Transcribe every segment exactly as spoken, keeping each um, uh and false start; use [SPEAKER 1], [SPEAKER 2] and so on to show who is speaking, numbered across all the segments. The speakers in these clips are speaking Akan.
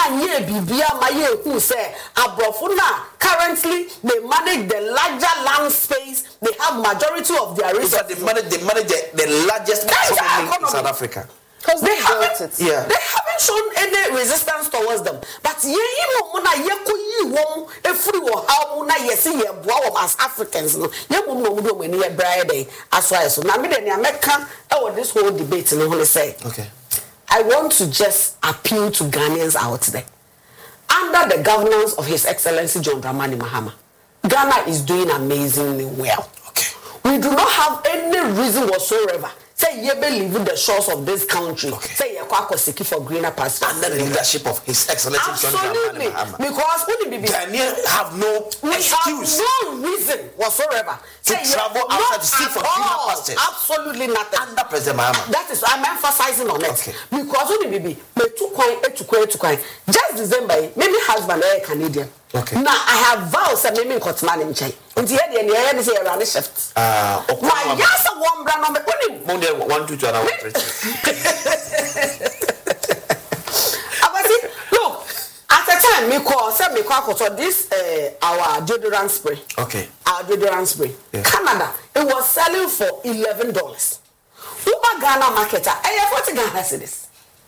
[SPEAKER 1] Ghana ye bibia ma ye who say abrofuna currently they manage the larger land space. They have majority of their resources.
[SPEAKER 2] They manage they manage the, the largest economy in South Africa.
[SPEAKER 1] Because they, they haven't
[SPEAKER 3] it.
[SPEAKER 1] Yeah. They haven't shown any resistance towards them. But ye ye mona ye ko yi won efuri wo how na ye see ye boa as Africans no. Ye mo no mo mani ye brae dey aswa so. Na me de ne America e wo this whole debate no ho say.
[SPEAKER 2] Okay.
[SPEAKER 1] I want to just appeal to Ghanaians out there. Under the governance of His Excellency John Dramani Mahama, Ghana is doing amazingly well.
[SPEAKER 2] Okay.
[SPEAKER 1] We do not have any reason whatsoever. Say ye believe in the shores of this country.
[SPEAKER 2] Okay.
[SPEAKER 1] Say ye kwa koseki for greener pastures.
[SPEAKER 2] Under the leadership of His Excellency John Dramani Mahama.
[SPEAKER 1] Because when the
[SPEAKER 2] Ghanaians have no
[SPEAKER 1] we
[SPEAKER 2] excuse.
[SPEAKER 1] have no reason whatsoever
[SPEAKER 2] to
[SPEAKER 1] say
[SPEAKER 2] travel
[SPEAKER 1] ye,
[SPEAKER 2] outside to seek for greener pastures.
[SPEAKER 1] Absolutely nothing.
[SPEAKER 2] Under President Mahama.
[SPEAKER 1] That is I'm emphasizing on it.
[SPEAKER 2] Okay.
[SPEAKER 1] Because when the baby me two coin e two coin two coin just December maybe husband eh Canadian.
[SPEAKER 2] Okay.
[SPEAKER 1] Now I have vows that maybe Kotman in China. Until the end, the say around the shift.
[SPEAKER 2] Ah, okay.
[SPEAKER 1] My yes, a one brand on the winning.
[SPEAKER 2] Monday one two two and one three.
[SPEAKER 1] Look, at the time, me call, say me call so this uh, our deodorant spray.
[SPEAKER 2] Okay.
[SPEAKER 1] Our deodorant spray. Yeah. Canada, it was selling for eleven dollars. Uber Ghana marketer, I forty Ghana cedis.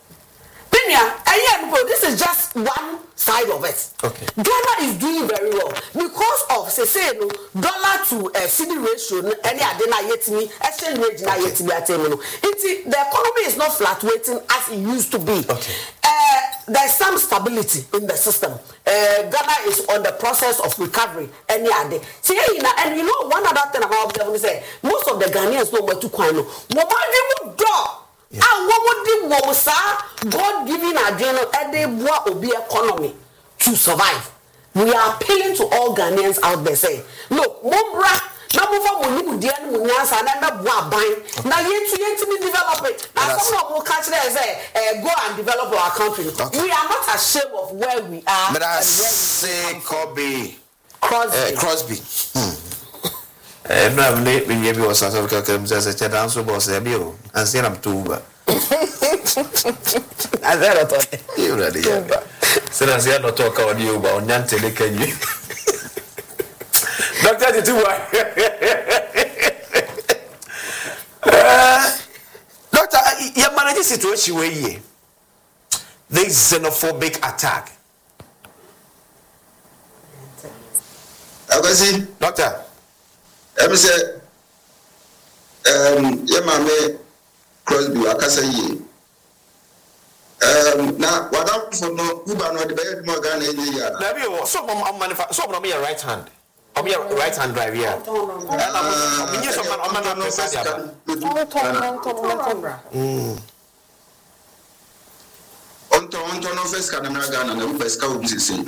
[SPEAKER 1] This is just one side of it.
[SPEAKER 2] Okay.
[SPEAKER 1] Ghana is doing very well because of say say no dollar to uh, C D ratio no any adena yetimi exchange rate na yetimi atemi no. The economy is not fluctuating as it used to be.
[SPEAKER 2] Okay.
[SPEAKER 1] Uh, there's some stability in the system. Uh, Ghana is on the process of recovery any ade. See and you know one other thing about them say most of the Ghanaians know where to coin no. Mo ma di do. Yeah. And what would the sir God giving a general a obi economy to survive? We are appealing to all Ghanaians out there say, look, Mumbra, Namuva Munu Dian Munas and then Buabai. Now yet to develop it. Now some of our country say go and develop our country. Okay. We are not ashamed of where we are.
[SPEAKER 2] But I say Kobe
[SPEAKER 1] Crosby.
[SPEAKER 2] Uh, Crosby. Hmm. Eh no am ne me bi was South Africa kem say say dance boss e bi o and say am tuba
[SPEAKER 1] azero to
[SPEAKER 2] you ready yeah say na say no talk on you ba onya ntele kanyi Doctor Tuba uh Doctor you manage the situation where here this xenophobic attack
[SPEAKER 4] Abasi
[SPEAKER 2] Doctor
[SPEAKER 4] Em say um ye mame Crosby akasa yi um na wadam for no Uber no de be mo Ghana enye ya
[SPEAKER 2] na bi o so mo manufacture so mo me right hand o me right hand drive here and am me so man o man no say dia mm
[SPEAKER 4] onto onto no first kan na Ghana na Uber ska obi sisi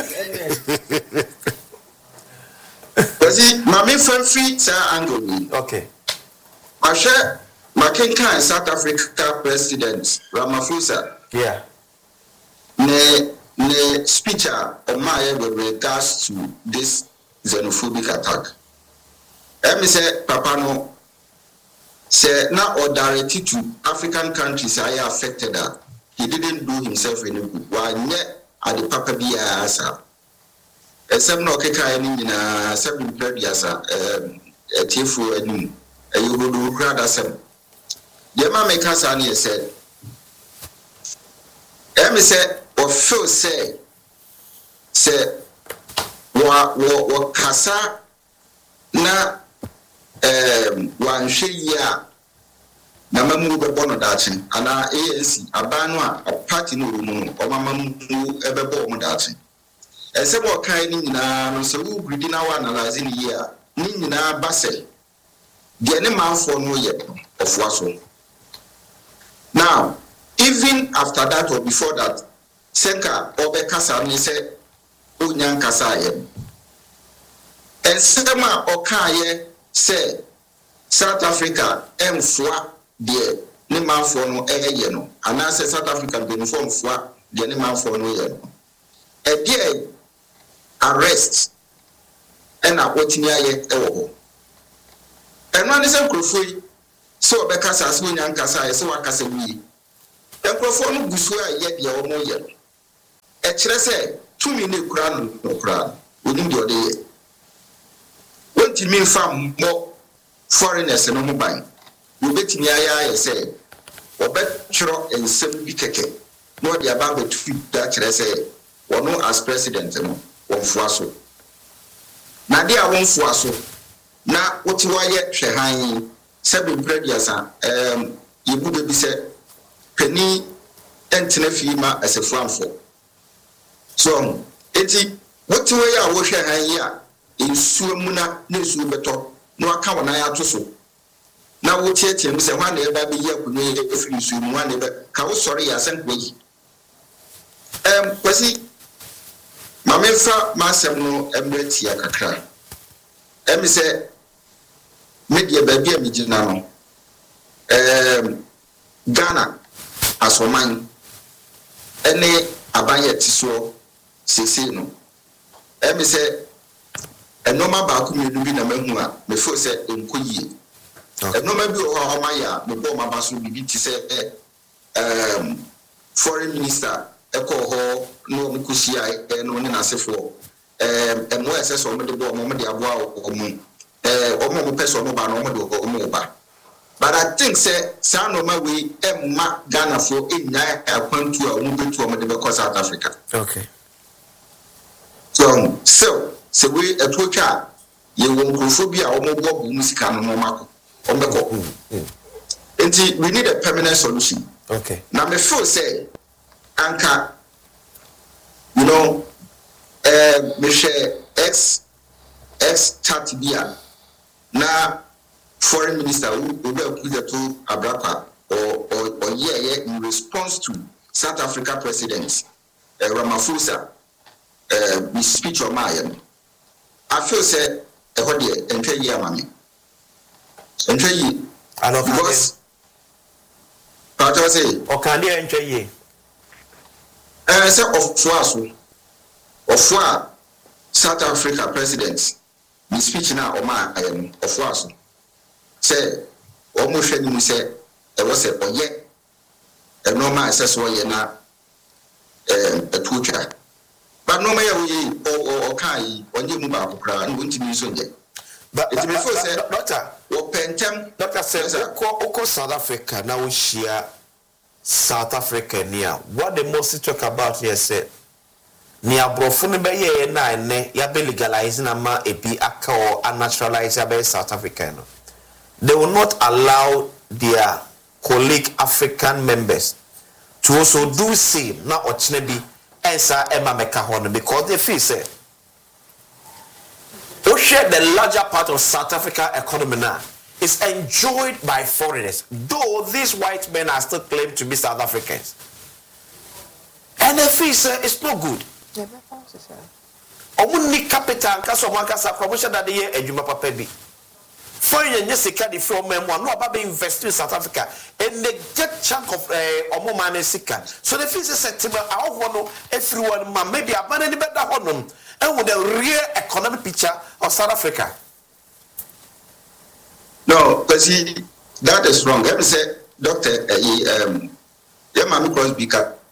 [SPEAKER 4] Kasi mami fanfi sa angle.
[SPEAKER 2] Okay.
[SPEAKER 4] Mashe Makenka South Africa President Ramaphosa.
[SPEAKER 2] Yeah.
[SPEAKER 4] Ne ne speaker Omaye with regards to this xenophobic attack. Emi say papa no say na or directed to African countries are affected that he didn't do himself any good. Why nye at the papa be asa. Esem no keka ani nyina seven prediasa eh etiefo anim ayogodo krada sem ye ma meka sa na say em say o feel say say wa wa kasa na eh wanhwe yi a na mamu bebo no dachi ana A N C abanu a party no mu no o mamamu ebebo mo dachi Ese mo kan ni nyina no se wo gridi na wa analyze ni here ni nyina basel de ne manfo no ye ofo aso now even after that or before that senka obekasa ni se onyan kasa ye ensema okaye se South Africa emfoa de ne manfo no eye no ana se South Africa de no fomfoa de ne manfo no ye no e de arrest and a watching aye ewo and one is a crofui so be kasa so nyan kasa so akasa wi en crofo no gusu a ye de o mo ye e kire say tumi ne kura no kura onim de ode ye wonti mi fam mo foreigners no mo ban wo betimi aya ye say obetro ensem bi keke no de aba betu da kire say wono as president no wonfo aso na de a wonfo aso na woti waye hwehan seven previous um yebu de bi say penny entena fi ma asefuanfo so eti woti waye a wo hwehan yi a ensuo mu na nesu beto no aka wona ya to so na wo tietie mu se hwan na eba bi ya kunye efiri su mu hwan na eba ka wo sori ya san kweyi em kwasi mamefa masem no emreti ya kakra em se media ba bi amigina no em Ghana asoman ene abanye tiso sese no em se enoma ba ku mi bi na mahu a me fo se enkoyie enoma bi o ha ma ya me bo ma ba so bi ti se um foreign minister eko ho no mkusia no ne nasefo um emo ese so mo de bo mo de aboa o mu eh o mo person no ba no mo de o mo ba but I think say sa no ma we emma Ghana for enya akwantu a mo betu o mo de be South Africa.
[SPEAKER 2] Okay.
[SPEAKER 4] So so se we etotwa ye won krofobia o mo bo bu musika no mo mako o meko enti we need a permanent solution.
[SPEAKER 2] Okay.
[SPEAKER 4] Now me feel say anka you know uh me share ex ex chat bia na foreign minister who be accused to Abraka or or or yeah yeah in response to South Africa president uh, Ramaphosa uh his speech on my I feel say e ho de entwe yi amame entwe yi because part of say
[SPEAKER 2] o kan de entwe yi
[SPEAKER 4] eh say of so of wa South Africa president his speech na o ma ayem of so say o mo hwe ni mu say e wo say oye e no ma say so ye na eh etutwa but no ma ye o o kai onye mu ba kokra no ntimi so nje
[SPEAKER 2] but
[SPEAKER 4] it me feel say
[SPEAKER 2] doctor
[SPEAKER 4] wo pentem
[SPEAKER 2] doctor say ko South Africa na wo share South Africa near what they mostly talk about here say ni abrofo ne be ye na ne ya be legalize na ma ebi aka or naturalize ya be South Africa no they will not allow their colleague African members to also do same na ochne bi ensa ema meka ho no because they feel say who share the larger part of South Africa economy now is enjoyed by foreigners, though these white men are still claimed to be South Africans. And the fee say it's no good. Omuni capital kaso mwankasa promotion that the year ejuma papa bi. Foreign sika di from them no about invest in South Africa and they get chunk of uh, omo man sika. So the fee say sentiment I want everyone man maybe abandon the better honum and with the real economic picture of South Africa.
[SPEAKER 4] No, because he that is wrong. Let me say, Doctor, uh, um, yeah, Mammy Crosby,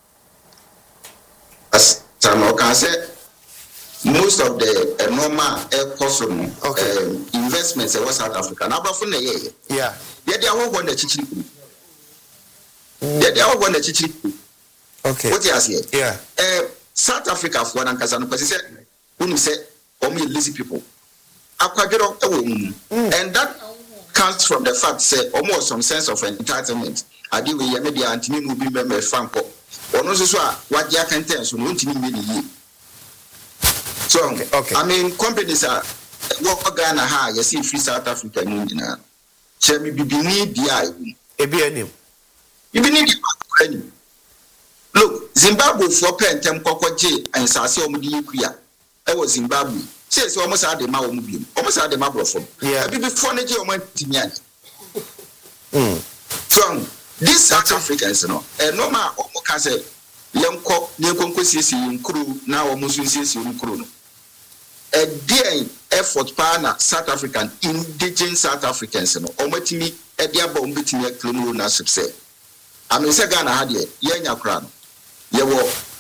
[SPEAKER 4] as Samuel can say, most of the uh, normal air possible
[SPEAKER 2] okay.
[SPEAKER 4] um, investments in South Africa. Now, but from the year,
[SPEAKER 2] yeah,
[SPEAKER 4] yeah, they are all one the chichi. Yeah, they are all one the chichi.
[SPEAKER 2] Okay,
[SPEAKER 4] what you are saying?
[SPEAKER 2] Yeah,
[SPEAKER 4] uh, South Africa for one because because he said, when you say, only lazy people, mm. and that comes from the fact say almost some sense of entitlement. I do we media antini mu bi member fampo. Ono so so a what ya can tell so no ntini me ni. So
[SPEAKER 2] okay, okay.
[SPEAKER 4] I mean companies are work Ghana ha you see free South Africa ni na. Che mi bibini dia
[SPEAKER 2] e bi anim.
[SPEAKER 4] Bibini dia anim. Look, Zimbabwe for pentem kokoje ansase omudi yikuya. E was Zimbabwe. Say so almost had the ma omubi. Almost had the ma brofo.
[SPEAKER 2] Yeah.
[SPEAKER 4] Before neje o man timian.
[SPEAKER 2] Mm.
[SPEAKER 4] From these South Africans no, eh no ma o ka say yenko ne konko sisi nkuru na o musu sisi nkuru no. A dear effort partner South African indigenous South Africans no. O matimi e dia ba ombetimi claim ownership say. I mean say Ghana ha de ye nya kra no. Ye wo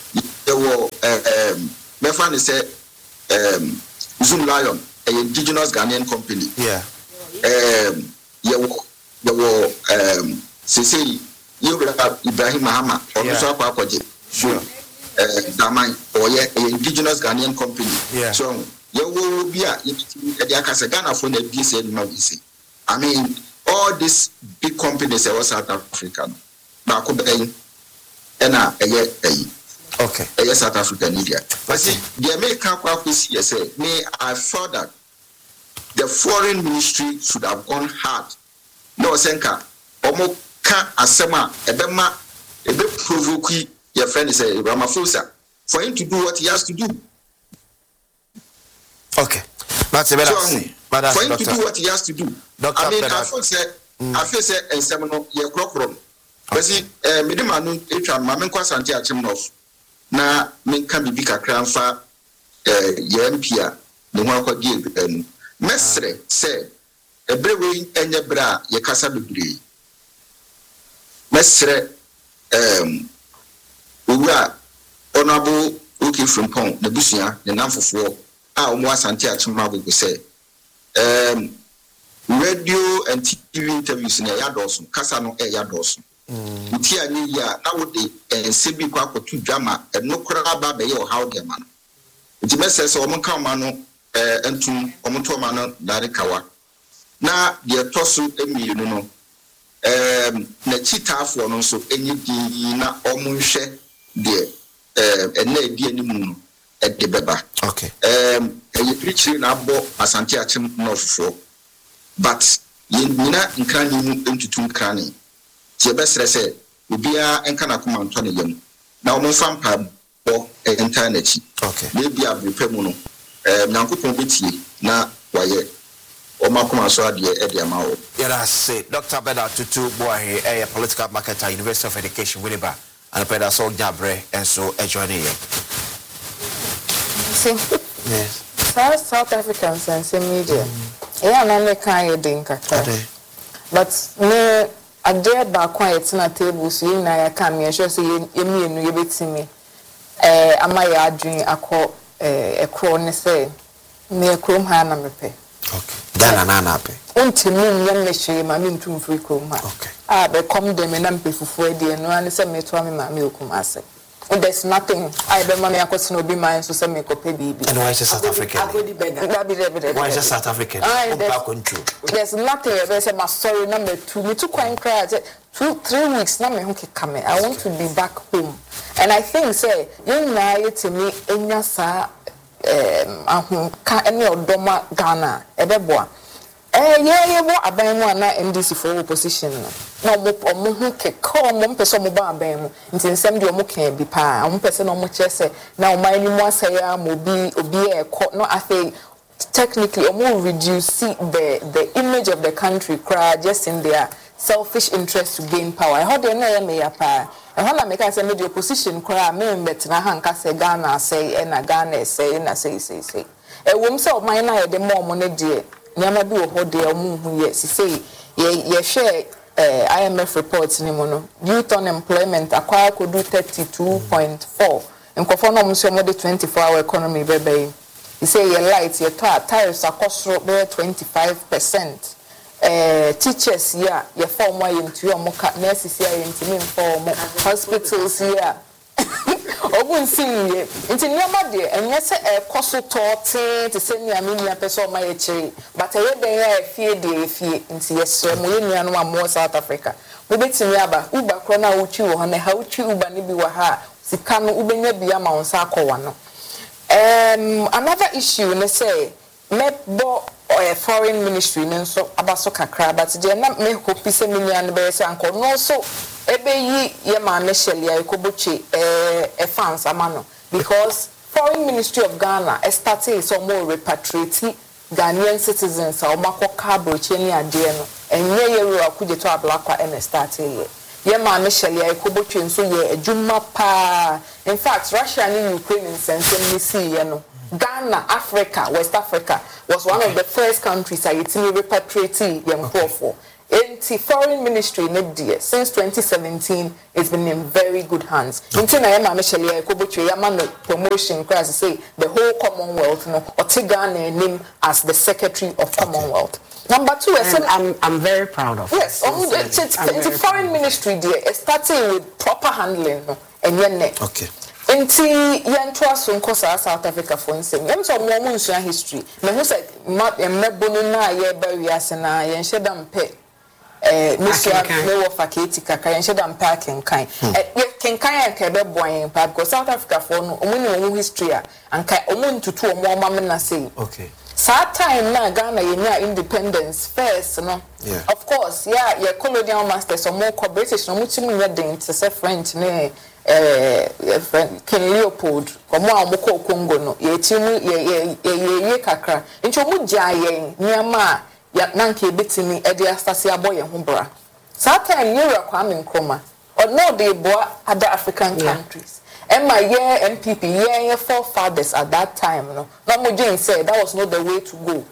[SPEAKER 4] there were um Mefan said um Zoom Lion, an indigenous Ghanaian company.
[SPEAKER 2] Yeah.
[SPEAKER 4] Um there were there were um say you Ibrahim Mahama or Musa Kwaje.
[SPEAKER 2] Sure.
[SPEAKER 4] Uh Damai or yeah an indigenous Ghanaian company.
[SPEAKER 2] Yeah.
[SPEAKER 4] So you will be a Ghana for the B C N. I mean all these big companies are South African. Bakubain and a
[SPEAKER 2] okay.
[SPEAKER 4] A South African media. But see, the American caucus, yes, me, I thought that the foreign ministry should have gone hard. No, Senka, Omo ka asema, ebema, ebe provoke your friend is a Ramaphosa for him to do what he has to do.
[SPEAKER 2] Okay. That's a better
[SPEAKER 4] thing. For him to do what he has to do. Doctor I mean, I feel say, I feel say, and seminal, your crop room. But see, eh, midimanu, etra, mamen kwa santi achimnof. Na men kan bibi kakra mfa eh ye mpia ne ho akwadie enu mesre se ebrewe enye bra ye kasa bebre mesre em owura honorable okay from pon na busua ne namfofo a omo asante achimma gogo se em radio and T V interviews na ya doso kasa no e ya doso Uti ani ya na wode ensebi kwa akotu drama enokora ba be yo how dem man. Nti message o mon kan ma no eh entum o mon to ma no dare kawa. Na de toso emiyu no em na chitafo no so enyi di na o mon hwe de eh ena edi animu no e de beba.
[SPEAKER 2] Okay.
[SPEAKER 4] Em e preaching na abo asante achim no fofo. But yina nkrani mu entutu nkrani. Ti besre se obia enka na kuma nto ne yam na o monfa mpa bo internet.
[SPEAKER 2] Okay.
[SPEAKER 4] Maybe abrepemu no eh nyankopon betie na waye o makoma so ade e de amawo.
[SPEAKER 2] Yeah, say Doctor Beda Tutu Boahe, a political marketer, University of Education, Winneba, and Peda So Jabre, and so a journey.
[SPEAKER 3] See,
[SPEAKER 2] yes.
[SPEAKER 3] South South Africans and some media. Yeah, no, they can't drink. But me. I dare back quiet na table so you na ya come here sure say you me you betimi eh ama ya adwin akọ eh ekro ne say me ekrom ha na mepe
[SPEAKER 2] okay Ghana na na pe
[SPEAKER 3] untimi nyam me hwe ma me ntum free krom ha
[SPEAKER 2] okay
[SPEAKER 3] ah be come dem na mpe fufu e de no an say me to me ma me okum ase and there's nothing I be ma me akosi no be man so say me ko pe bibi
[SPEAKER 2] and why is South African
[SPEAKER 3] that be there
[SPEAKER 2] why is South African
[SPEAKER 3] there's nothing I say my sorry na me to me to kwan cry two three weeks na me ho keka me I want to be back home and I think say you na yet me enya sa um ahun ka ene odoma Ghana ebeboa eh ye ye bo aban mu na M D C for opposition no mo mo ho keka mo mpese mo ba aban mu nti nsem de mo kan bi pa mo mpese no mo chese na o man ni mo asaya mo bi obi e ko no afi technically omo reduce the the image of the country cry just in their selfish interest to gain power. How do na me ya pa and when I make say me the opposition cry me mbetena hanka say Ghana say na Ghana say na say say say e wom say o man na ye de mo mo ne de nyama bi wo ho de o mu hu ye say ye ye share uh, I M F reports ni mo no youth unemployment akwa ko do thirty-two point four nkofo no mo so mo de twenty-four hour economy bebe you say your lights your tariffs across be twenty-five percent uh, teachers yeah your form why into your moka nurses here into me form hospitals here obun sinye into nyama de enye se e koso tote te se nia me nia person ma ye chiri but e den ya fie de fie into yesre mo ye nia no am South Africa mo betimi aba uba kro na uchi wo na ha uchi uba ni bi wa ha sika no ubenya bia ma wonsa akọwa no. Um, another issue, let's say, me bo or foreign ministry, and so abaso kakra, but they not me hope is a million bears uncle. No, so ebe ye ye man Michelle ya kobuchi a fans amano because foreign ministry of Ghana started so more repatriate Ghanaian citizens or mako cabo cheni adieno and ye ye ro akuje to ablakwa and started ye man Michelle ya kobuchi so ye ejuma pa. In fact, Russia and Ukraine and see, you know, Ghana, Africa, West Africa was one of the first countries I actually repatriated young poor for. Enti foreign ministry ne since twenty seventeen it's been in very good hands. Until I am a Michelle Kobuchi Yamano promotion class say the whole Commonwealth no Otigana name as the Secretary of Commonwealth. Number two,
[SPEAKER 1] and I'm I'm very proud of.
[SPEAKER 3] Yes, um, it's, it's, it's a foreign ministry there, starting with proper handling no and yenne.
[SPEAKER 2] Okay.
[SPEAKER 3] Enti yentwa so nkosa South Africa for instance. Yem so mo mo nsu history. Me hu say mmebonu na ye ba wiase na yen hyeda mpe eh musia me wo faketi kaka yen hyeda mpe akenkan. Eh kenkan ya ka be boyen pa because South Africa for no omo ni omo history a anka omo ntutu omo mama na say.
[SPEAKER 2] Okay.
[SPEAKER 3] That time na Ghana yenya independence first no.
[SPEAKER 2] Yeah.
[SPEAKER 3] Of course, yeah, your colonial masters or more British no mutimu yedin to say French ne eh King Leopold omo amoko Congo no ye timu ye ye ye kakra nti omo gya yen niama ya nanke betimi e de asase aboye ho bra. That time Yura Kwame Nkrumah or no they boy other African yeah. countries. Emma yeah M P P yeah yeah forefathers at that time no. No mo Jane said that was not the way to go.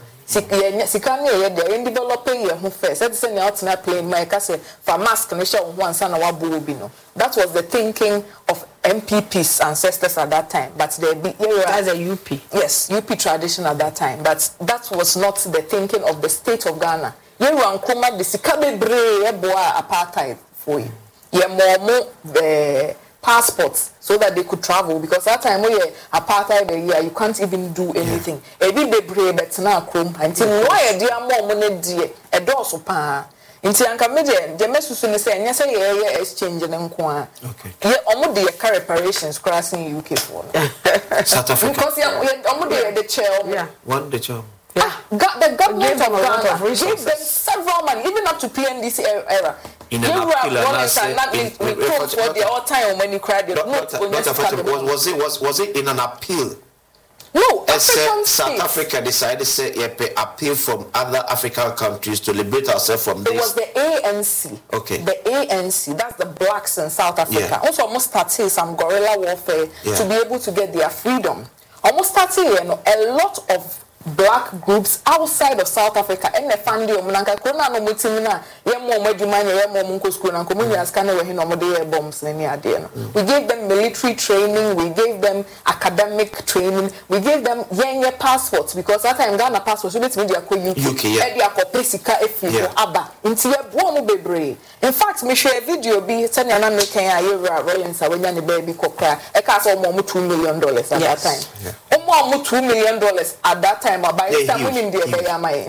[SPEAKER 3] Sikani yeah they in developing your home first. Let's say out na plane my say for mask no show one son na wabu bi no. That was the thinking of M P P's ancestors at that time. But they be yeah,
[SPEAKER 1] that's a U P.
[SPEAKER 3] Yes, U P tradition at that time. But that was not the thinking of the state of Ghana. Yera Nkrumah the sikabe bre e boa apartheid for you. Ye mo eh passports so that they could travel because that time we apartheid the year you can't even do anything. Ebi bebre bet na krom until why e dia mo mo na die e do so pa. Nti anka meje de mesusu ne say enya say ye exchange ne nko a. Okay. Ye omo de ye reparations crossing U K for.
[SPEAKER 2] South Africa.
[SPEAKER 3] Because ye omo de the chair.
[SPEAKER 2] Yeah. One the chair.
[SPEAKER 3] Yeah. Got the government of Ghana gave them several money even up to P N D C era.
[SPEAKER 2] In an appeal
[SPEAKER 3] for the all time when you cried
[SPEAKER 2] was it was was it in an appeal?
[SPEAKER 3] No,
[SPEAKER 2] African South Africa decided to say yeah, appeal from other African countries to liberate ourselves from this.
[SPEAKER 3] It was the A N C.
[SPEAKER 2] Okay.
[SPEAKER 3] The A N C, that's the blacks in South Africa. Yeah. Also almost started some guerrilla warfare yeah. to be able to get their freedom. Almost started you know, a lot of black groups outside of South Africa and the family of Mananka Kona no mutimina yemo madumanya yemo munko school na komu yaskana we hino mode bombs na ni ade no. We gave them military training, we gave them academic training, we gave them yenye passports because that time Ghana passports we betimi dia ko U K e dia ko pesika efi ko aba nti ye bo mo bebre. In fact me share video bi tanya na make ya yewra Rollins awanya ne baby kokra e ka so mo two million dollars at that time. Yeah. Omo two million dollars at that time by the time in the Bayamai.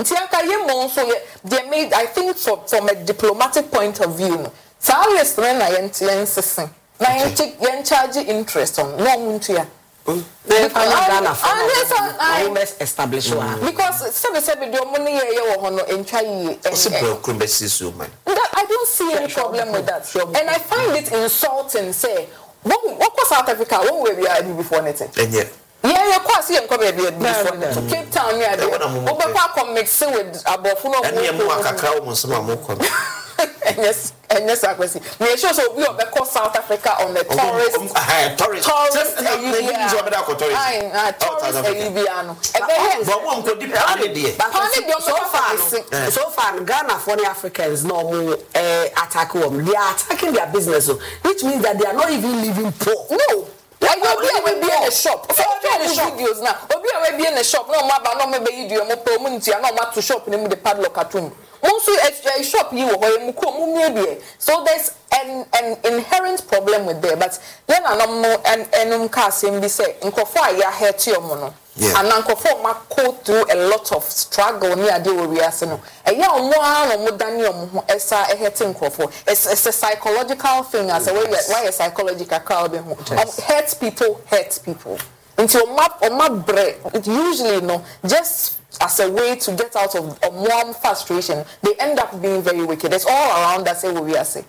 [SPEAKER 3] They made, I think, for, from a diplomatic point of view, Salis when I enter and I charge interest on no muntia.
[SPEAKER 1] Established
[SPEAKER 3] because seven seven do money in I don't see any problem with that. And I find it insulting, say, what was South Africa? What were we are before anything? Yeah, you quite see him come here before to Cape Town. Yeah, over come mix with Abofuno.
[SPEAKER 2] And you are a crowd on some more.
[SPEAKER 3] Yes, and yes, I can see. We show so we are back South Africa on the tourist, tourist, tourist,
[SPEAKER 1] tourist. So far, Ghana for the Africans no more attack them. They are attacking their business, which means that they are not even living poor. No. Why you be in the shop? So I do videos now. Obi be in the shop. No matter no me be you mo community. No matter to shop name the padlock atum. Also extra shop you or you come maybe. So there's an an inherent problem with there. But then I no and and car same be say nkofo ya hurt you mo. And nkofo ma go through a lot of struggle near the we are no. E ya omo an omo dani omo esa e hurt nkofo. It's it's a psychological thing as a way why a psychological crowd be hurt people hurt people. Until map or map break it usually no just as a way to get out of a warm frustration, they end up being very wicked. It's all around us. Say what we are saying.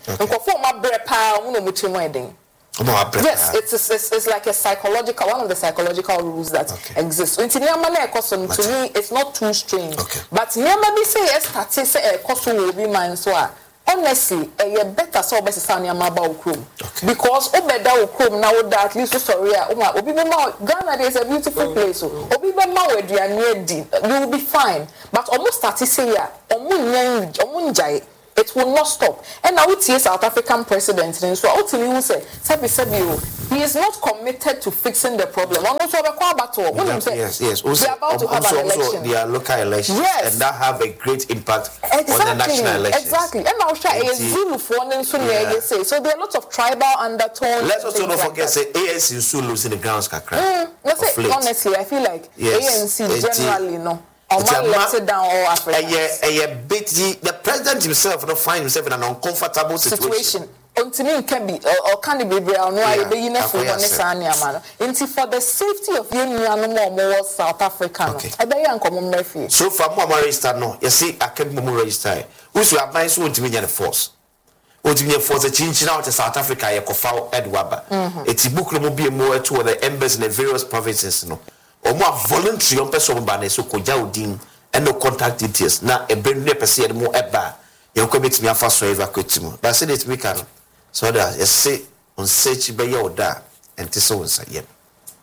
[SPEAKER 1] Yes, it's, it's it's like a psychological one of the psychological rules that okay. exist. To me, it's not too strange.
[SPEAKER 2] Okay.
[SPEAKER 3] But never be say yes, that say a cost will be mine so. Honestly, a better so best sound your mobile chrome because obeda chrome now that at least sorry obi be ma Ghana is a beautiful place obi be ma we you will be fine but almost start to say ya omu nyan omu njai it will not stop. And now it's South African president, and so ultimately who say, Sabi Sabi, he is not committed to fixing the problem.
[SPEAKER 2] Yes, yes. Also,
[SPEAKER 3] they are about to have
[SPEAKER 2] also,
[SPEAKER 3] an election.
[SPEAKER 2] Also, they are local elections,
[SPEAKER 3] yes.
[SPEAKER 2] and that have a great impact
[SPEAKER 3] exactly.
[SPEAKER 2] on the national elections.
[SPEAKER 3] Exactly. And now, a Zulu for them, so there are lots of tribal undertones.
[SPEAKER 2] Let's also not forget, say, A N C still losing the grounds, Kakra.
[SPEAKER 3] Mm, honestly, I feel like yes. A N C generally, no. Or let it down all Africa.
[SPEAKER 2] The president himself not find himself in an uncomfortable situation.
[SPEAKER 3] situation. Ontimi can be or can be brown why be in a for the safety of you more South African. I bet you uncommon Murphy.
[SPEAKER 2] So from more register no, you see I can't more register. Who's your advice to me the force? What you force a change out to South Africa, you could Ed Wabba. It's a book will be more to the embassies in the various provinces. No. Or more voluntary on person by so Kojaudin and no contact details. Now a brand new person more eba. You commit me a fast evacuate. But I said it we can. So that you say on search by your da and this one say yeah.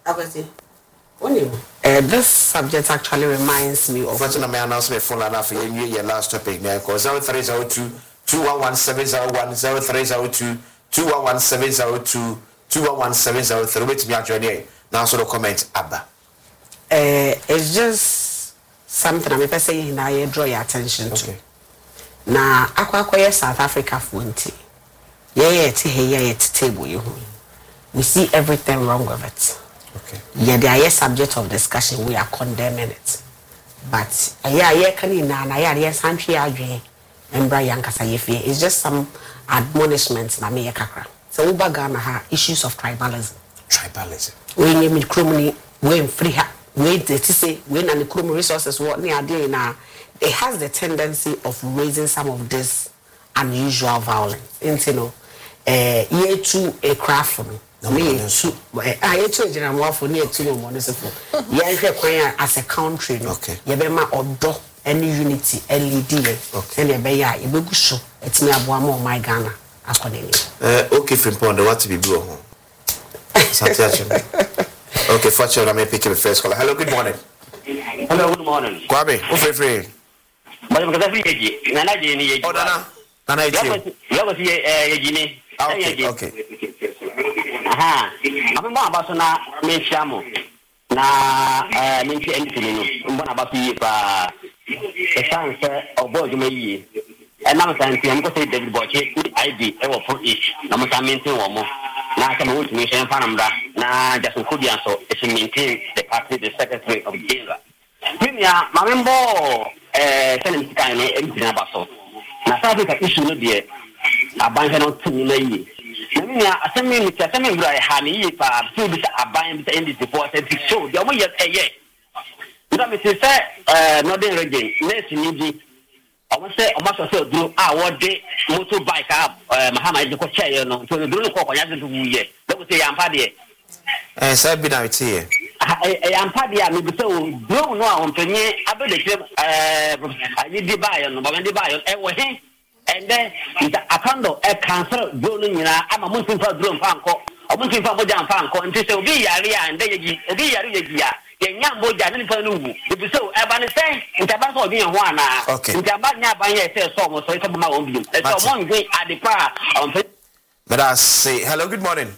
[SPEAKER 1] This subject actually reminds me of
[SPEAKER 2] what I may announce my phone enough in your last topic now because zero three zero two two one one seven zero one zero three zero two two one one seven zero two two one one seven zero three wait me actually now so the comment abba.
[SPEAKER 1] Uh, it's just something I'm saying I draw your attention to.
[SPEAKER 2] Okay.
[SPEAKER 1] Now, Aqua South Africa Funti. Yeah, yeah, yeah, yeah, table you. We see everything wrong with it.
[SPEAKER 2] Okay.
[SPEAKER 1] Yeah, they are a subject of discussion. We are condemning it. But yeah, yeah, can you now? Yeah, yes, I'm here. And Brian Kasayefi. It's just some admonishments. Na me kakra. So Uba Ghana ha issues of tribalism.
[SPEAKER 2] Tribalism.
[SPEAKER 1] We name it criminally. We free ha. We to say we na the criminal resources. What they are doing now. It has the tendency of raising some of this unusual violence. You know, uh, year two a craft for me. Me two. I year two a general for near two more municipal. Yeah, as a country.
[SPEAKER 2] Okay.
[SPEAKER 1] You be my order any unity L E D.
[SPEAKER 2] Okay.
[SPEAKER 1] And you be ya you be good show. It's me abuwa mo my Ghana. Accordingly.
[SPEAKER 2] Uh, okay, Frimpon, what to be blue home. Okay, fortune, let me pick up the first caller. Hello, good morning.
[SPEAKER 5] Hello, good morning.
[SPEAKER 2] Kwabe, who free free?
[SPEAKER 5] But because I feel Nana Jenny.
[SPEAKER 2] Oh, Nana. Nana, it's you.
[SPEAKER 5] You ever see a Jenny?
[SPEAKER 2] Okay, okay.
[SPEAKER 5] Aha. I'm more about Sona, me Shamo. Na, Minty Entity, one about you, the chance of boys may. And now I'm going to say David Boche, good idea, ever for each. No matter maintain one more. Now I can move to Mission Panamda. Now just could be so it's maintain the party, the secretary of Jela. Minya, my member, eh, sending kind of anything about so. Now, South issue no dear. A bank not to me. Minya, I send me with a semi right honey, if I feel this a buying the end before I said show. The only yet a year. You know, Mister Uh, Northern Region, next in Egypt. I want to say, I must say, do I what day motorbike up, Muhammad, the chair, you know, to the Bruno Cock, I have to do it. Let me say, I'm party.
[SPEAKER 2] And so I've been out here.
[SPEAKER 5] I am party, I mean, so, no, no, I'm penny, I bet I did the buy on, but the buy on, and then a condo, a cancer, drone, I'm a Muslim for drone panko, a Muslim for Mojan panko, and this will be area, and they be area. The young boy, I didn't know. If you so, I'm going to say, it's about to be one.
[SPEAKER 2] Okay.
[SPEAKER 5] It's about now buying a song, so it's about my own view. It's a one way at the par.
[SPEAKER 2] But I say, hello, good morning.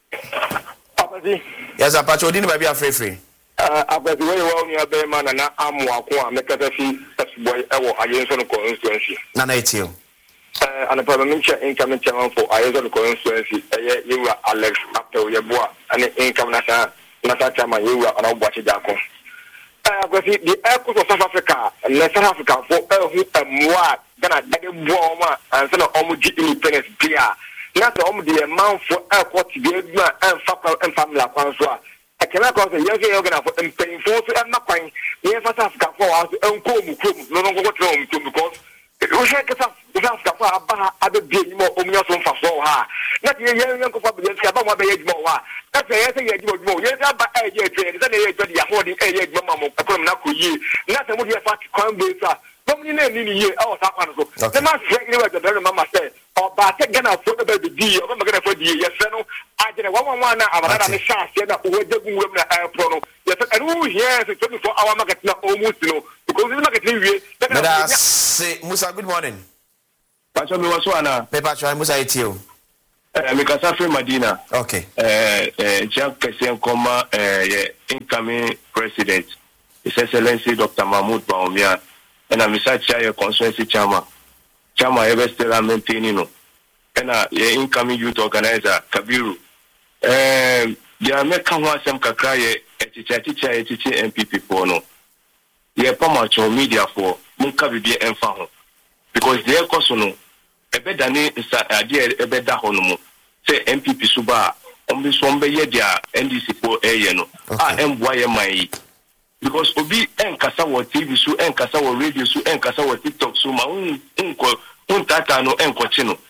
[SPEAKER 2] Yes, I'm Pacho, didn't maybe a free free.
[SPEAKER 6] Uh, I've got very well near Bayman and I'm walking, make a fee, that's boy, I against on constituency.
[SPEAKER 2] None eight you.
[SPEAKER 6] Uh, and a parliamentary income channel for I on constituency. You were Alex after your boy, and the income nasa. Nasa chama you are on watch Jaco. Uh, but the airport of South Africa and South Africa for a more than a dead warmer and send a homogeneous independence beer. Not the amount for airport to be and Fapa and family Francois. I cannot cause a young organ for painful and not quite. Yes, South Africa for us and come, no longer what wrong because we shake South Africa for other being more ominous from Fasoha. Not your young public about what they more. That's a yes, yes, yes, but a year trade, then a year to holding a year, Mamma, a Naku, not a movie of crime base. Don't you name me here? Oh, the man said, the very mamma said, or but again, I'll put about the deal. I'm going to put the yes, no. I did a one one now. I'm not a shot, said that we're doing women at Prono. Yes, and who here is twenty-four hour market now almost, you know, because it's market.
[SPEAKER 2] Let us say, Musa, good morning.
[SPEAKER 6] Pacho me was one.
[SPEAKER 2] Me Pacho, I must say it you.
[SPEAKER 6] Me Kasafri Madina.
[SPEAKER 2] Okay.
[SPEAKER 6] Eh, eh, Jack Kessian Koma, eh, incoming president, His Excellency Doctor Mahmoud Baumia, and I'm such a constituency chairman. Chairman ever still maintaining. And a incoming youth organizer, Kabiru. Eh, they are making one some Kakraye, a teacher, teacher, a teacher, M P P for no. They are promoting media for Munkabi and Fahon. Because they are Kosono. Ebe dani idea ebe da hono say M P P suba ombi sombe ye dia N D C for eye no ah emboa ye mai because obi enkasa wo T V so enkasa wo radio so enkasa wo TikTok so ma unko untata no enkochi no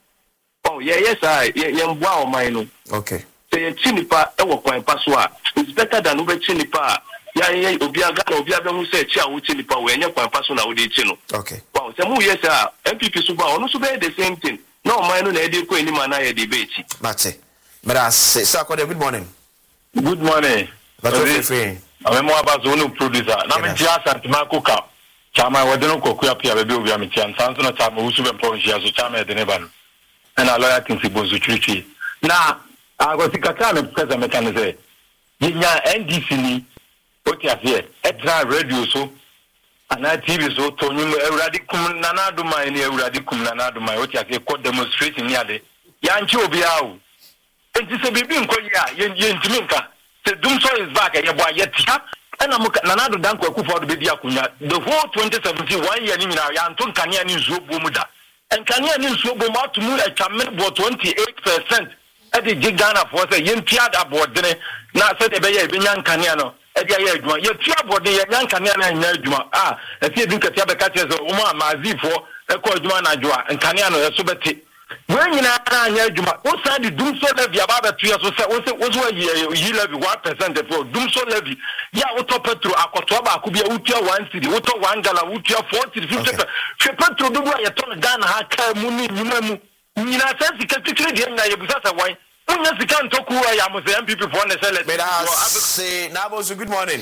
[SPEAKER 6] oh yeah yes I ye emboa o mai no
[SPEAKER 2] okay
[SPEAKER 6] say ye chinipa e wo kwan pa so a it's better than ube chinipa ya ye obi aga na obi aga hu say chi a wo chinipa we enye kwan pa so na wo de chi no
[SPEAKER 2] okay
[SPEAKER 6] wow say mu yes ah M P P suba ono so be the same thing no man no na e dey ko ni man na ye debate
[SPEAKER 2] mate but I say so good morning
[SPEAKER 7] good morning
[SPEAKER 2] but we free
[SPEAKER 7] I'm more about zone producer na me tia santima koka chama we de no koku apia be obi am tia sanso na chama usu be pon hia so chama e de ne ba no na lawyer tin si bozu tricky na agosikata me pesa mekanise yinya N D C ni oti afie etra radio so ana T V so to nyum euradi kum na na aduma ni euradi kum na na aduma oti afie ko demonstration ni ade ya nchi obi awu enti se bibi nkoya ye ntimi nka se dumso is back ye boa ye tia ana muka na na do danko akufo do be dia kunya the whole twenty seventeen one year ni nyina ya nto nkania ni nsuo bomu da nkania ni nsuo bomu atumu e twame bo twenty-eight percent e de gigana for say ye ntia da bodene na se de be ye be nya nkania no edia ye adwuma ye tia bode ye nyanka ne na nya adwuma ah efi din katia be katia so umu amazifo e ko adwuma na adwa nkane no ye so bete we nyina na nya adwuma o sa di dum so levy aba be tuya so se o se o so yi levy one percent for dum so levy ya o to petro akoto ba ko bia utia one city o to one gala utia forty fifty fe petro do bua ye to Ghana ha ka mu ni nyuma mu nyina sense ka titire de nya ye busa sa wan unya sika ntoku ya mo se M P P for ne select
[SPEAKER 2] but I say na bozu good morning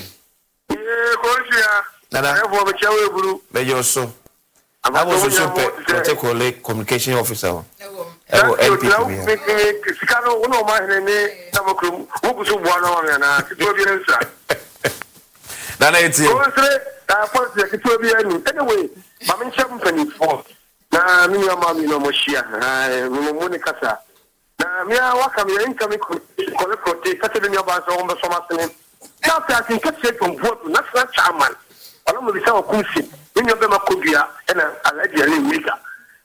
[SPEAKER 6] eh kosia
[SPEAKER 2] nana
[SPEAKER 6] e fo be chawe buru
[SPEAKER 2] be yo so na bozu super protocol communication officer ewo M P P
[SPEAKER 6] sika no uno ma hene ne na makrum wo kusu bua no ma na tito bi nsa
[SPEAKER 2] nana eti
[SPEAKER 6] ko sre ta force ya tito bi anu anyway ma men cham fani for na mi ya ma mi no mo shia ha mo mo ni kasa na mia waka mi income kole prote kate bi ba so on be so masene na ta tin kate from vote national chairman ala mo bi sa okunsi ni yo be makobia na alaji ali mika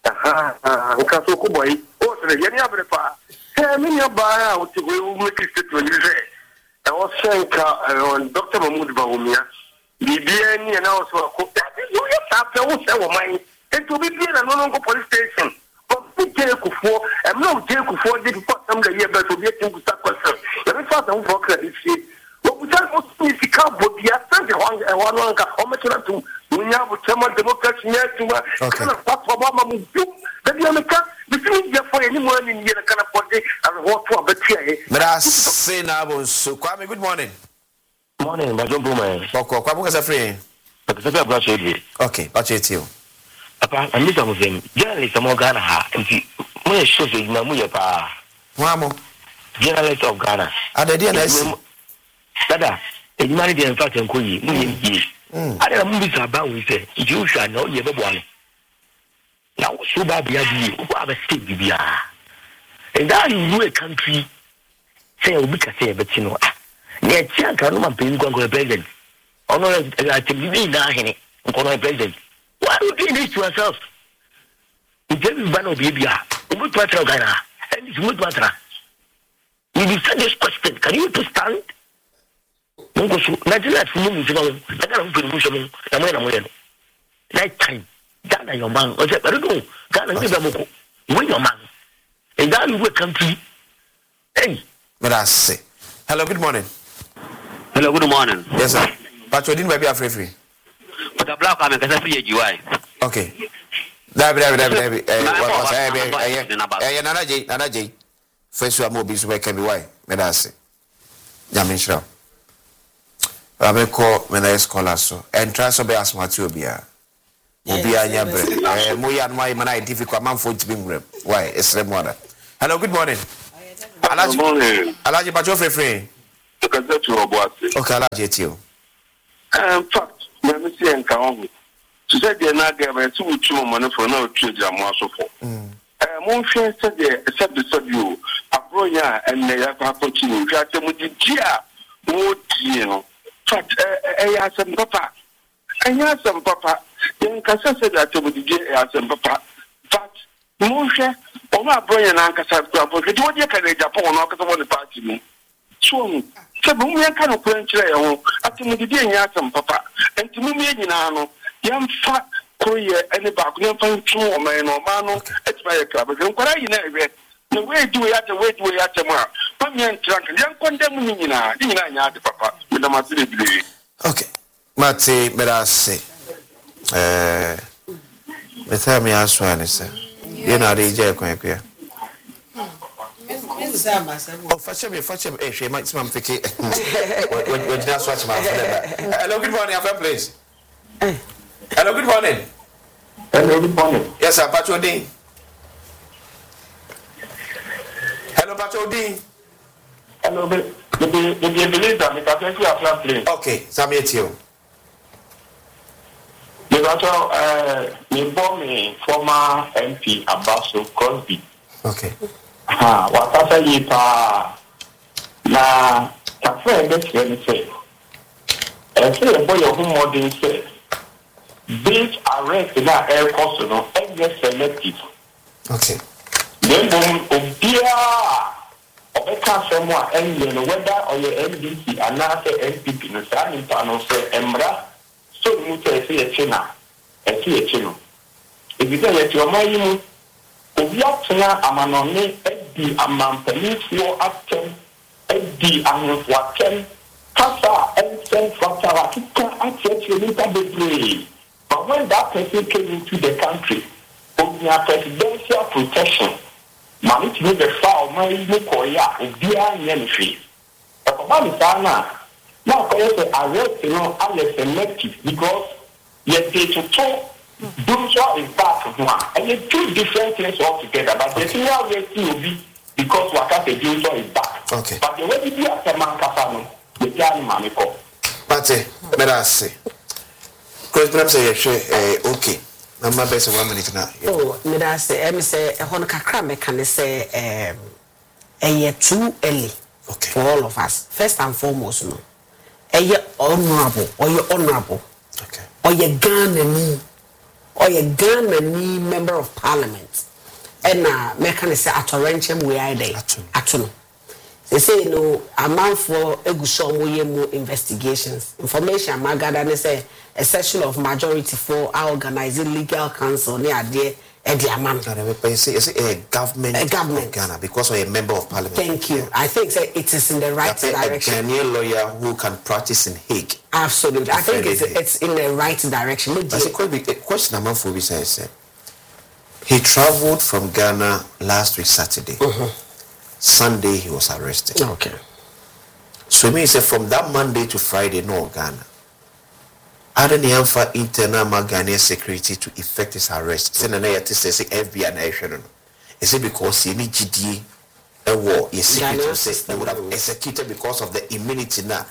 [SPEAKER 6] aha nka so ko boy o sere ye ni abre pa e mi ni ba ya o ti go mo ki statement ni se e o senka on Doctor Mahmoud Baumia bibia ni na o so ko yo ya ta pe o se wo mai e to bibia na no no police station Jere Kufo, I'm not Jere Kufo, did put some the year back to get into that question. Let me start on for credit. What we tell us is the cowboy, the assent, and one one how much to when you have a German democracy near to a kind of part of Obama move. Then you America, the thing is for anyone in here kind of body and what to a better.
[SPEAKER 2] but I say na bozu Kwame good morning
[SPEAKER 7] morning my jumbo man
[SPEAKER 2] boko kwa buka free
[SPEAKER 7] but the brush it
[SPEAKER 2] okay watch it you
[SPEAKER 7] apa ani da muzem journalist mo Ghana ha nti mo ye show se na mo ye pa
[SPEAKER 2] wamo
[SPEAKER 7] journalist of Ghana
[SPEAKER 2] adede na esi
[SPEAKER 7] dada ejimani de fact enko yi mo ye yi ada mo bi sa ba we se ji o hwa na o ye bebo ano na wo so ba bia bi o ba state bibia and that is a country say obi ka say beti no ne tia ka no man pe ngwa ngwa president ono ya tibbi na hene nkono president. Why are you doing this to yourself? You tell me ban of baby. You must patra Ghana. And you must patra. You decide this question. Can you understand? Mungo su. Nigeria is full of people. I can't put the motion. I'm going to win. Night time. Ghana your man. I said, I don't know. Ghana is a moko. Win your man. And that is a country. Hey.
[SPEAKER 2] but I say hello good morning
[SPEAKER 5] Hello, good morning.
[SPEAKER 2] yes sir but you didn't be afraid free
[SPEAKER 5] But a black I'm a free G Y.
[SPEAKER 2] okay Dabi dabi dabi dabi eh what say eh eh eh nana J nana J first one mo bi so we can be why me da say Jamin shira Abeko me na scholar so entrance be asmati obia Obi Anyabre. Eh, Moya my man difficult man for to be why? It's Remora. Hello, good morning.
[SPEAKER 6] Good morning.
[SPEAKER 2] Alaji Pacho Free.
[SPEAKER 6] Okay, that's your boy.
[SPEAKER 2] Okay, Alaji Tio.
[SPEAKER 6] In fact, let me see and count. To say they're not getting two two money for no trade jam also for. Eh, mon friend said they said the sub you. Abroya and they have continue. You have to move the gear. More deal. Fact, eh, I have some papa. I have some papa. Then Casa said that to the gear, I have some papa. But, Moshe, or my brother and Uncle Sam, but you don't get a Japan or the party. So, so we can of French. I think the day you have some papa. And to me, you know, young fat, Korea, and the back, no fun, two or man or man, it's my club. And what I know, the way do we have to wait, we have to mark. But me and Trunk, young condemn me now, you know, the papa, with the master.
[SPEAKER 2] Okay. Mate, but I say, eh, the time you ask one is, you know, the jail quite clear. Oh, fetch him, fetch him. Eh, she might some picky. When just watch my hello, good morning, friend, please. Hello, good morning.
[SPEAKER 6] Hello, good morning.
[SPEAKER 2] Yes, sir, Pacho D. Hello, Pacho D.
[SPEAKER 6] Hello, the the believe that I think we are playing.
[SPEAKER 2] Okay, Sammy Tio.
[SPEAKER 6] The Pacho, uh, me born me former M P Abaso Crosby.
[SPEAKER 2] Okay.
[SPEAKER 6] Ha, wakasa yi pa na kafe ebe tiye ni se. Ese ebo yo hu modern se. This arrest na air cost no enye selective.
[SPEAKER 2] Okay.
[SPEAKER 6] Then bom obia obeka semo a enye no whether or your N D C and na say N P P no sa ni pa no se emra so mu te se ye china. E se ye chino. E bi te ye ti o ma yi mu obia tena amanone edi amampanifuo atem edi ahofo atem kasa ensen fatara kika acheche ni bebre. But when that person came into the country, obia presidential protection mani to the foul my koya obia nyenfi. E papa mi sana na koya say arrest no alle selective because yet they to talk Dunja is back of one. And it's two different things altogether. But the thing I will see be because Wakate Dunja is back.
[SPEAKER 2] Okay.
[SPEAKER 6] But the way you are a man Capano, the Jan Manico.
[SPEAKER 2] But, let us say, because perhaps I say, okay. I'm my best one minute now.
[SPEAKER 1] Oh, let us say, I say, a Honoka Crame can say, a year too early for all of us. First and foremost, no. A year honorable, or you're honorable.
[SPEAKER 2] Okay.
[SPEAKER 1] Or you're Ghana. Or a Ghana member of parliament. And now, uh, can say at Torrentium we are there. Atuno. They say, you know, a man for Egushomo investigations. Information, my God, and they say a session of majority for our organizing legal counsel near there. Eddie Aman.
[SPEAKER 2] It's a government,
[SPEAKER 1] a government
[SPEAKER 2] of Ghana because of a member of parliament.
[SPEAKER 1] Thank you. I think so it is in the right direction.
[SPEAKER 2] A Ghanaian lawyer who can practice in Hague.
[SPEAKER 1] Absolutely. I think it's, it's in the right direction.
[SPEAKER 2] But a question I'm for is said he traveled from Ghana last week Saturday. Mm-hmm. Sunday he was arrested.
[SPEAKER 1] Okay.
[SPEAKER 2] So it means from that Monday to Friday, no Ghana. Adan Yamfa internal Ghanaian security to effect his arrest. Send an air to say F B I and is it because he need G D a war? Yes, security says they would have executed because of the immunity now.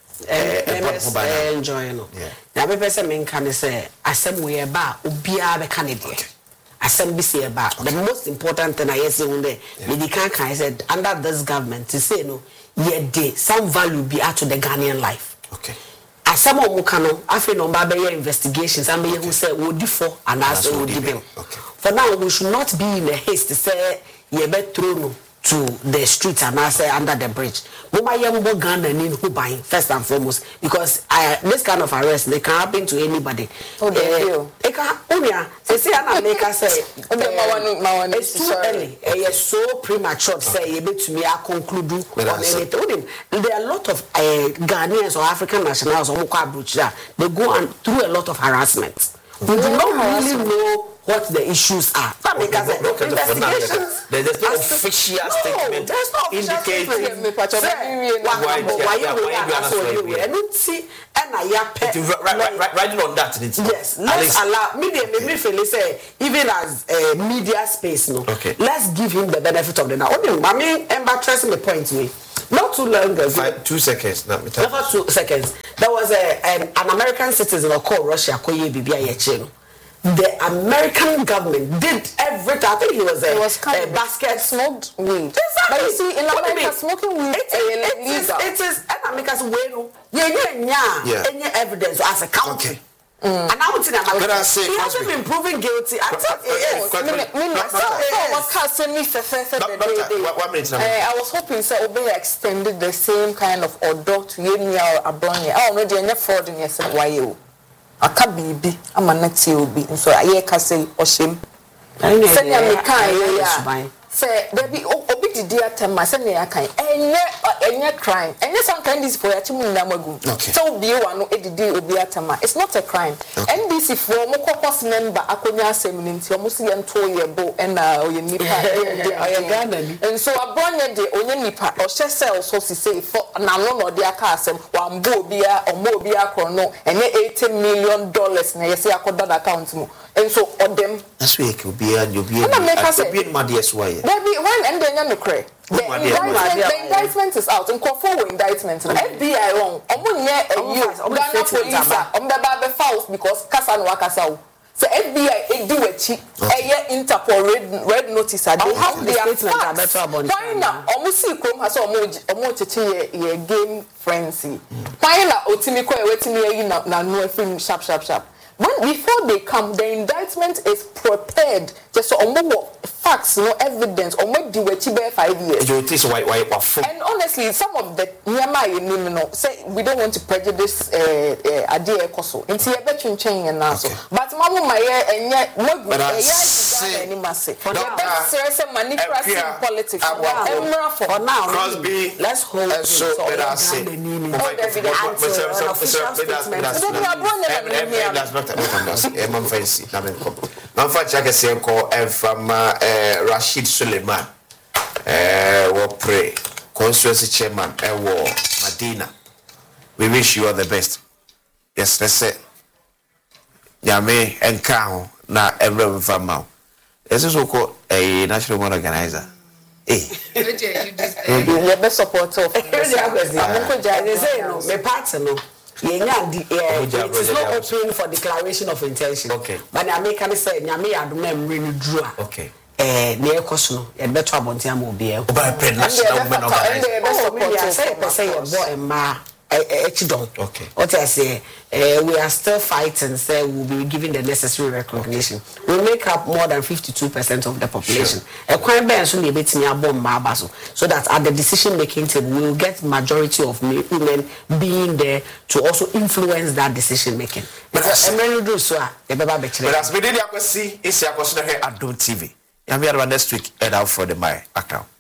[SPEAKER 1] Enjoy no. Now, the person mean can say, "Asem we eba ubia be candidate." Asem be say eba. The most important thing I say one day, the can can said under this government to say no, yet day some value be add to the Ghanaian life.
[SPEAKER 2] Okay.
[SPEAKER 1] Asem o mukano, afi no ba be investigations. Some be who say we do for and as we do them. For now, we should not be in a haste to say ye be throw no to the streets and I say under the bridge. Mama yambo Ghana need who buying first and foremost because I this kind of arrest they can happen to anybody.
[SPEAKER 3] Oh, they do.
[SPEAKER 1] They can only say say I make us say it's too early. It's so premature to say you to me I conclude on anything. There are a lot of uh, Ghanaians or African nationals or they go on through a lot of harassment. We do not really know what the issues are. That okay, because no, the investigations.
[SPEAKER 2] There's no official
[SPEAKER 1] no,
[SPEAKER 2] statement
[SPEAKER 1] there's no
[SPEAKER 2] indicating
[SPEAKER 1] why you are so you. And see, and na ya pe
[SPEAKER 2] riding on that.
[SPEAKER 1] Yes, let's allow media okay. Maybe feel say even as uh, media space no.
[SPEAKER 2] Okay.
[SPEAKER 1] Let's give him the benefit of the doubt. Only I mean emba tracing the point me. Not too long ago.
[SPEAKER 2] Five, two seconds. Not
[SPEAKER 1] Never two seconds. There was a an, an American citizen called Russia Koye Bibia Yechino. The American government did everything. I think he was a,
[SPEAKER 3] was
[SPEAKER 1] a basket
[SPEAKER 3] smoked weed.
[SPEAKER 1] Exactly.
[SPEAKER 3] But you see, in America, smoking weed
[SPEAKER 1] it is illegal. It is America's way. Yeah, yeah, yeah. Any evidence as a country.
[SPEAKER 2] Okay.
[SPEAKER 1] Mm. And I would say that he hasn't been proven guilty. I thought it is.
[SPEAKER 3] I was hoping so Obey extended the same kind of order to Yenya or Abronia. Oh, no, they're not fraud in yes, why you? A cabibi, a manati will be, and so I can say, or shame. I know. Say, there be obiti dear tema, send me a kind, and yet, and yet crime, and yet sometimes this for a chimun namagu. So be one no edidi obiatama. It's not a crime. N B C for Mokopos member, Akonia Seminity, almost and two year bow and uh, you nipa, and so a bonnet de Oyenipa or Chessel, so she say for Nanon or dear castle, one bobia or mobia chrono, and eighteen million dollars, and I say I could that account more. And so on them. That's why you'll be and you'll be in my dear's way. There be one and then you cray. The indictment is out and call for indictment. F B I wrong. Omun ye and you Ghana police on the Babe Faust because Kasan Wakasau. So F B I it do a cheap a year Interpol red red notice. They have their facts. Why not? Almost see Chrome has almost almost a game frenzy. Why not? Otimiko waiting here na no film sharp sharp sharp. When before they come, the indictment is prepared just so on facts, no evidence, or what do we achieve five years. And honestly, some of the Nyama say we don't want to prejudice uh idea koso. It's a better change and also. But Mamu Maya and yet what any massive. For the serious manipulating politics. For now,
[SPEAKER 2] Crosby,
[SPEAKER 1] let's hold it. So
[SPEAKER 2] Emam fancy, Namen Cop. Manfa Senko and from Rashid Suleiman. Uh, we pray. Constituency Chairman, uh, war, Medina. We wish you all the best. Yes, let's say. Yame and Cow, na every from now. This is what a national one organizer. Eh,
[SPEAKER 3] the best supporter of
[SPEAKER 1] the partner. Yeah, it is not open for declaration of intention.
[SPEAKER 2] Okay.
[SPEAKER 1] But the American say, Nyame adum really drew.
[SPEAKER 2] Okay.
[SPEAKER 1] Eh, near Kosono, a better abontia will be able.
[SPEAKER 2] But I national women
[SPEAKER 1] organization. I say, boy, and ma,
[SPEAKER 2] okay.
[SPEAKER 1] What I say, uh, we are still fighting, say we'll be giving the necessary recognition. We make up more than fifty-two percent of the population. A crime bench will be so that at the decision making table, we will get majority of women being there to also influence that decision making. But as we did, I see, it's a question here at Adom T V. I'm here next week, and out for the my account.